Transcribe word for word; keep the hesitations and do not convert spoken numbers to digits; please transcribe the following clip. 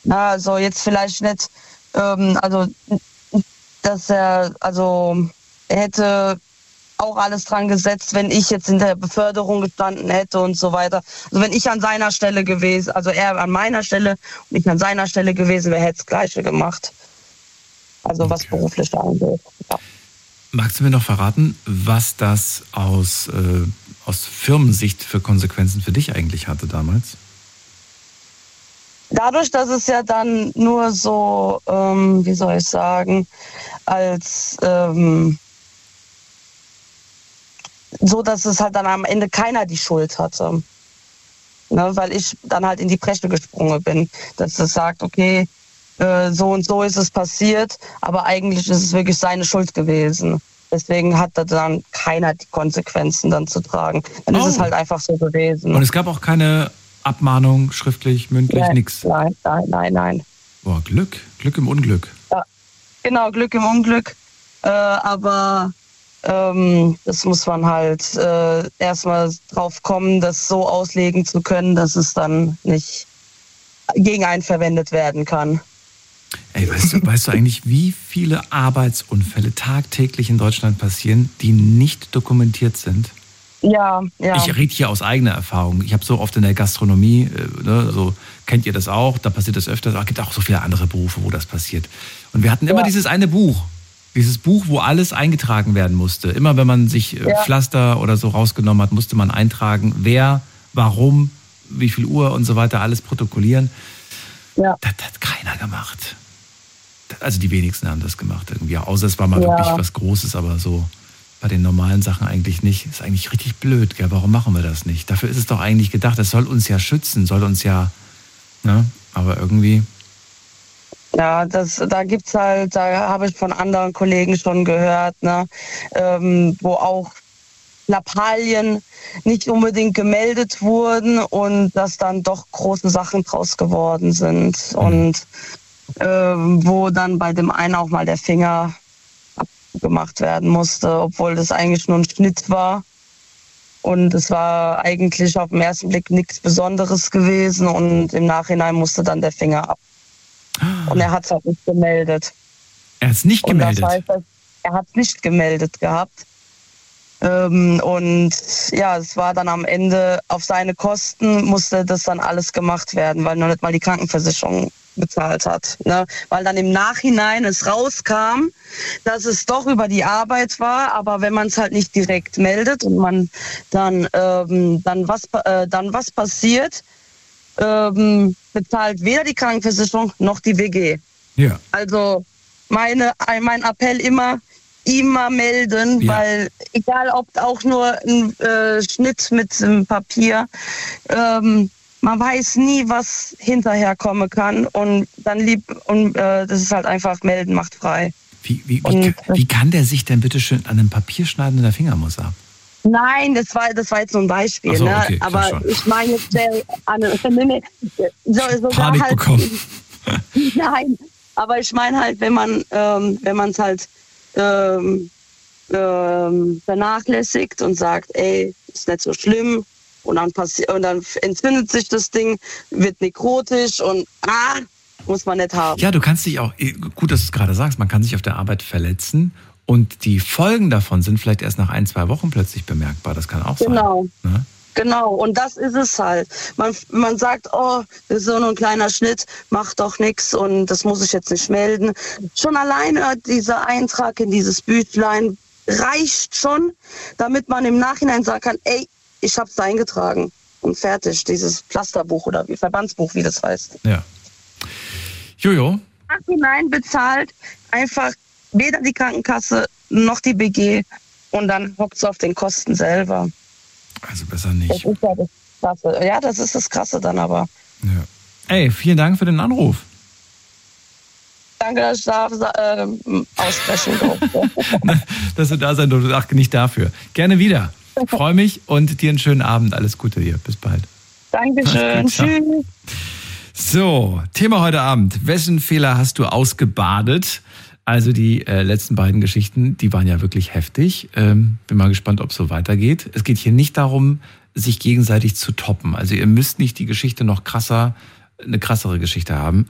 Na, also jetzt vielleicht nicht, ähm, also dass er, also er hätte auch alles dran gesetzt, wenn ich jetzt in der Beförderung gestanden hätte und so weiter. Also wenn ich an seiner Stelle gewesen, also er an meiner Stelle und ich an seiner Stelle gewesen wäre, hätte es das Gleiche gemacht. Also was Okay. beruflich angeht. Ja. Magst du mir noch verraten, was das aus, äh, aus Firmensicht für Konsequenzen für dich eigentlich hatte damals? Dadurch, dass es ja dann nur so, ähm, wie soll ich sagen, als ähm, so, dass es halt dann am Ende keiner die Schuld hatte. Ne, weil ich dann halt in die Bresche gesprungen bin, dass es sagt, okay, äh, so und so ist es passiert, aber eigentlich ist es wirklich seine Schuld gewesen. Deswegen hat da dann keiner die Konsequenzen dann zu tragen. Dann Oh. ist es halt einfach so gewesen. Und es gab auch keine Abmahnung, schriftlich, mündlich, nein, nix? Nein, nein, nein, nein. Boah, Glück. Glück im Unglück. Ja, genau, Glück im Unglück. Äh, aber ähm, das muss man halt äh, erstmal drauf kommen, das so auslegen zu können, dass es dann nicht gegen einen verwendet werden kann. Ey, weißt du, weißt du eigentlich, wie viele Arbeitsunfälle tagtäglich in Deutschland passieren, die nicht dokumentiert sind? Ja, ja. Ich rede hier aus eigener Erfahrung. Ich habe so oft in der Gastronomie, äh, ne, so kennt ihr das auch, da passiert das öfter. Es gibt auch so viele andere Berufe, wo das passiert. Und wir hatten immer Ja. dieses eine Buch. Dieses Buch, wo alles eingetragen werden musste. Immer wenn man sich äh, Ja. Pflaster oder so rausgenommen hat, musste man eintragen, wer, warum, wie viel Uhr und so weiter, alles protokollieren. Ja. Das hat keiner gemacht. Also die wenigsten haben das gemacht irgendwie. Außer es war mal Ja. wirklich was Großes, aber so bei den normalen Sachen eigentlich nicht. Ist eigentlich richtig blöd, gell? Warum machen wir das nicht? Dafür ist es doch eigentlich gedacht. Das soll uns ja schützen, soll uns ja, ne? Aber irgendwie. Ja, das, da gibt's halt, da habe ich von anderen Kollegen schon gehört, ne, ähm, wo auch Lappalien nicht unbedingt gemeldet wurden und dass dann doch große Sachen draus geworden sind. Mhm. Und ähm, wo dann bei dem einen auch mal der Finger abgemacht werden musste, obwohl das eigentlich nur ein Schnitt war. Und es war eigentlich auf den ersten Blick nichts Besonderes gewesen und im Nachhinein musste dann der Finger ab. Und er hat es halt nicht gemeldet. Er hat es nicht gemeldet? Und das heißt, er hat es nicht gemeldet gehabt. Ähm, und ja, es war dann am Ende auf seine Kosten, musste das dann alles gemacht werden, weil noch nicht mal die Krankenversicherung bezahlt hat. Ne? Weil dann im Nachhinein es rauskam, dass es doch über die Arbeit war, aber wenn man es halt nicht direkt meldet und man dann, ähm, dann, was, äh, dann was passiert, ähm, bezahlt weder die Krankenversicherung noch die W G. Ja. Also meine, mein Appell immer, immer melden, Ja. weil egal ob auch nur ein äh, Schnitt mit einem Papier, ähm, man weiß nie, was hinterher kommen kann und dann lieb und äh, das ist halt einfach melden macht frei. Wie, wie, wie, Und, kann, wie kann der sich denn bitte schön an einem Papier schneiden und der Finger muss ab? Nein, das war das war jetzt so ein Beispiel, Ach so, ne? okay, ich Aber verstehe. ich meine jetzt der Anne, nee, nee, so, sogar Panik halt, bekommen. Nein, aber ich meine halt, wenn man ähm, wenn man es halt ähm, ähm, vernachlässigt und sagt, ey, ist nicht so schlimm und dann passiert und dann entzündet sich das Ding, wird nekrotisch und ah, muss man nicht haben. Ja, du kannst dich auch, gut, dass du es gerade sagst, man kann sich auf der Arbeit verletzen und die Folgen davon sind vielleicht erst nach ein, zwei Wochen plötzlich bemerkbar. Das kann auch Genau. sein. Ne? Genau, und das ist es halt. Man, man sagt, oh, das ist so nur ein kleiner Schnitt, macht doch nichts und das muss ich jetzt nicht melden. Schon alleine dieser Eintrag in dieses Büchlein reicht schon, damit man im Nachhinein sagen kann, ey, ich hab's da eingetragen und fertig, dieses Pflasterbuch oder wie Verbandsbuch, wie das heißt. Ja. Jojo. Nachhinein bezahlt einfach weder die Krankenkasse noch die B G und dann hockt's auf den Kosten selber. Also besser Das nicht. ist ja das Krasse. Ja, das ist das Krasse dann aber. Ja. Ey, vielen Dank für den Anruf. Danke, dass ich da äh, aussprechen durfte. Dass du da sein durftest. Ach, nicht dafür. Gerne wieder. Freue mich und dir einen schönen Abend. Alles Gute dir. Bis bald. Dankeschön. Gut, ciao. Tschüss. So, Thema heute Abend. Wessen Fehler hast du ausgebadet? Also die äh, letzten beiden Geschichten, die waren ja wirklich heftig. Ähm, bin mal gespannt, ob es so weitergeht. Es geht hier nicht darum, sich gegenseitig zu toppen. Also ihr müsst nicht die Geschichte noch krasser, eine krassere Geschichte haben.